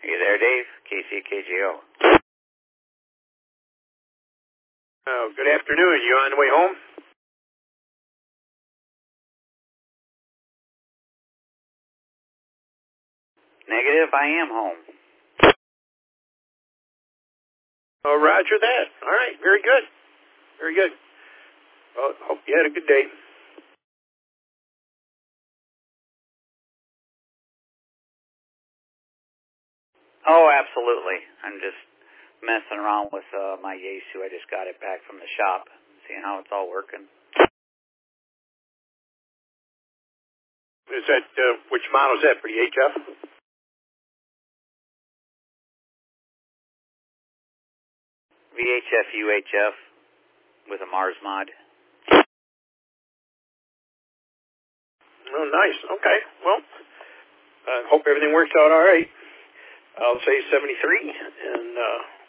You there, Dave? KCKGO. Oh, good afternoon. You on the way home? Negative, I am home. Oh, roger that. All right, very good. Very good. Well, hope you had a good day. Oh, absolutely. I'm just messing around with my Yaesu. I just got it back from the shop, seeing how it's all working. Is that, which model is that, for the HF? VHF UHF with a Mars mod. Oh, nice. Okay. Well, I hope everything works out all right. I'll say 73, and